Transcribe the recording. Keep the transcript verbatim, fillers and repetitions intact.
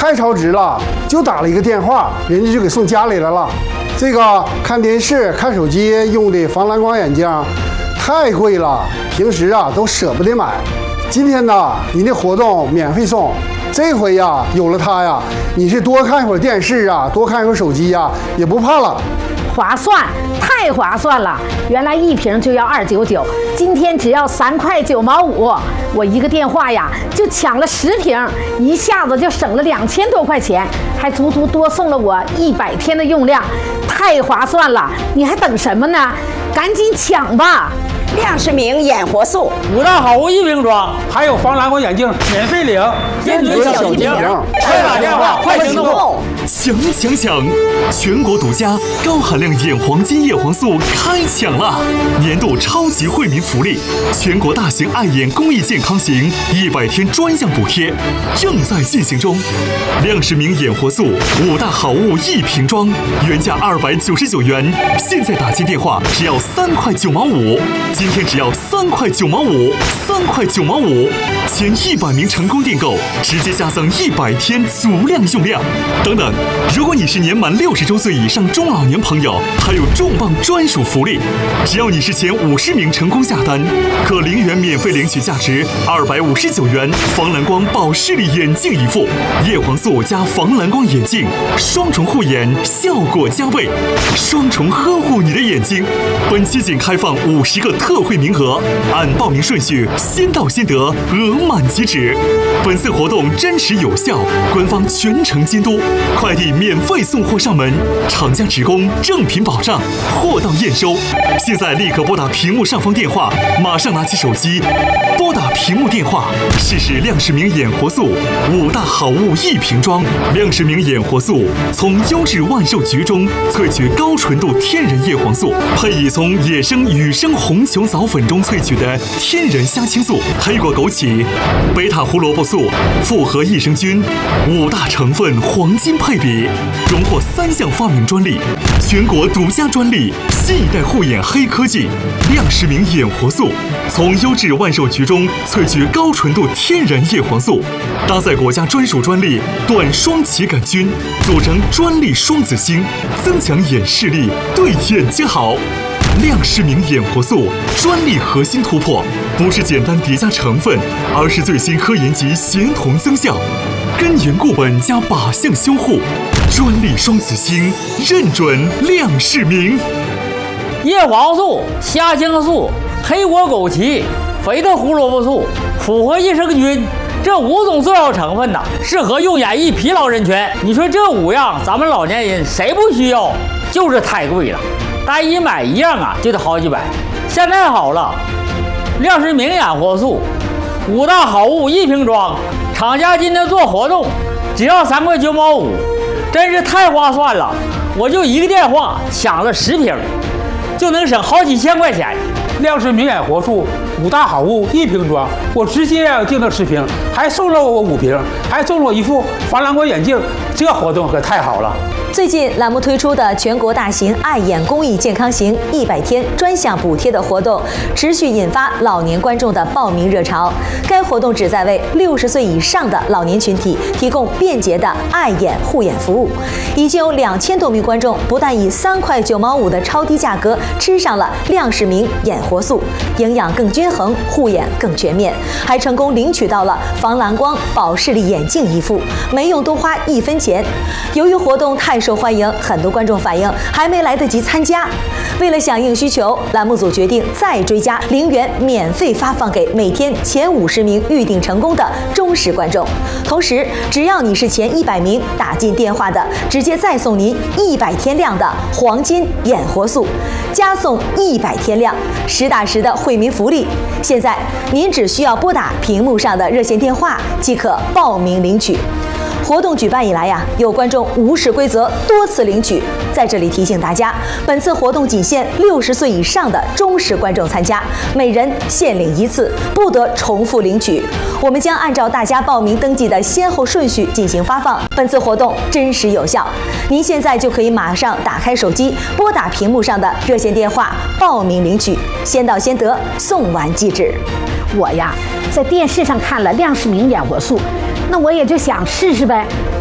太超值了，就打了一个电话，人家就给送家里来了。这个看电视、看手机用的防蓝光眼镜太贵了，平时啊都舍不得买。今天呢，你的活动免费送，这回呀有了它呀，你是多看一会儿电视啊，多看一会儿手机呀，也不怕了。 划算，太划算了！原来一瓶就要二九九，今天只要三块九毛五，我一个电话呀就抢了十瓶，一下子就省了两千多块钱，还足足多送了我一百天的用量，太划算了！你还等什么呢？赶紧抢吧！ 亮世明眼活素， 五大好物一瓶装，还有防蓝光眼镜免费领，坚决小心瓶，快打电话，快行动！ 抢抢抢！全国独家高含量眼黄金叶黄素开抢了！年度超级惠民福利，全国大型爱眼公益健康行一百天专项补贴正在进行中。亮世明眼活素五大好物一瓶装，原价二百九十九元，现在打进电话只要三块九毛五，今天只要三块九毛五，三块九毛五，前一百名成功订购直接加赠一百天足量用量。等等。如果你是年满六十周岁以上中老年朋友，还有重磅专属福利，只要你是前五十名成功下单，可零元免费领取价值二百五十九元防蓝光保视力眼镜一副，叶黄素加防蓝光眼镜，双重护眼，效果加倍，双重呵护你的眼睛。本期仅开放五十个特惠名额，按报名顺序先到先得，额满即止。本次活动真实有效，官方全程监督。快递免费送货上门，厂家直供，正品保障，货到验收。现在立刻拨打屏幕上方电话，马上拿起手机，拨打屏幕电话，试试亮世明眼活素五大好物一瓶装。亮世明眼活素从优质万寿菊中萃取高纯度天然叶黄素，配以从野生雨生红球藻粉中萃取的天然虾青素、黑果枸杞、贝塔胡萝卜素、复合益生菌，五大成分黄金配比，荣获三项发明专利，全国独家专利，新一代护眼黑科技亮世明眼活素，从优质万寿菊中萃取高纯度天然叶黄素，搭载国家专属专利短双歧杆菌，组成专利双子星，增强眼视力，对眼睛好。亮世明眼活素专利核心突破，不是简单叠加成分，而是最新科研级协同增效，根源固本加靶向修护，专利双子星认准亮世明。 叶黄素、虾青素、黑果枸杞、肥的胡萝卜素、复合益生菌，这五种重要成分呐，适合用眼易疲劳人群。你说这五样，咱们老年人谁不需要？就是太贵了，单一买一样啊，就得好几百。现在好了，亮世明眼活素五大好物一瓶装，厂家今天做活动，只要三块九毛五，真是太划算了。我就一个电话抢了十瓶，就能省好几千块钱。 亮世明眼活素五大好物一瓶装，我直接订了十瓶，还送了我五瓶，还送了我一副防蓝光眼镜，这活动可太好了。 最近栏目推出的全国大型爱眼公益健康行一百天专项补贴的活动，持续引发老年观众的报名热潮。该活动旨在为六十岁以上的老年群体提供便捷的爱眼护眼服务。已经有两千多名观众不但以三块九毛五的超低价格吃上了亮世明眼活素，营养更均衡，护眼更全面，还成功领取到了防蓝光保视力眼镜一副，没用多花一分钱。由于活动太受欢迎，很多观众反映还没来得及参加。为了响应需求，栏目组决定再追加零元免费发放给每天前五十名预订成功的忠实观众。同时，只要你是前一百名打进电话的，直接再送您一百天量的黄金眼活素，加送一百天量，实打实的惠民福利。现在您只需要拨打屏幕上的热线电话即可报名领取。活动举办以来呀，有观众无视规则多次领取。在这里提醒大家，本次活动仅限六十岁以上的忠实观众参加，每人限领一次，不得重复领取。我们将按照大家报名登记的先后顺序进行发放。本次活动真实有效，您现在就可以马上打开手机，拨打屏幕上的热线电话报名领取，先到先得，送完即止。 我呀，在电视上看了亮世明眼活素，那我也就想试试呗。